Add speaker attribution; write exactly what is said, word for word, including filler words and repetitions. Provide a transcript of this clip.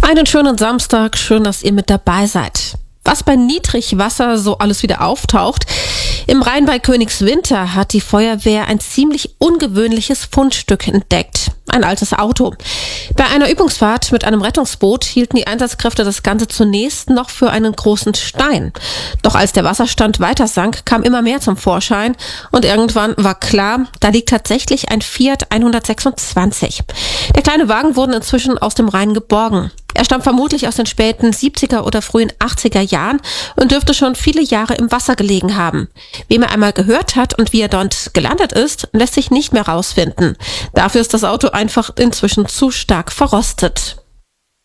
Speaker 1: Einen schönen Samstag, schön, dass ihr mit dabei seid. Was bei Niedrigwasser so alles wieder auftaucht. Im Rhein bei Königswinter hat die Feuerwehr ein ziemlich ungewöhnliches Fundstück entdeckt. Ein altes Auto. Bei einer Übungsfahrt mit einem Rettungsboot hielten die Einsatzkräfte das Ganze zunächst noch für einen großen Stein. Doch als der Wasserstand weiter sank, kam immer mehr zum Vorschein und irgendwann war klar, da liegt tatsächlich ein Fiat hundertsechsundzwanzig. Der kleine Wagen wurde inzwischen aus dem Rhein geborgen. Er stammt vermutlich aus den späten siebziger oder frühen achtziger Jahren und dürfte schon viele Jahre im Wasser gelegen haben. Wem er einmal gehört hat und wie er dort gelandet ist, lässt sich nicht mehr rausfinden. Dafür ist das Auto einfach inzwischen zu stark verrostet.